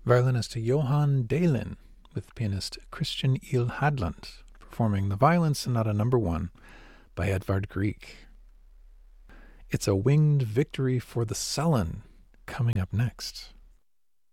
violinist Johan Dahlin with pianist Christian Il Hadland performing the Violin Sonata No. 1 by Edvard Grieg. It's a Winged Victory for the Sullen coming up next.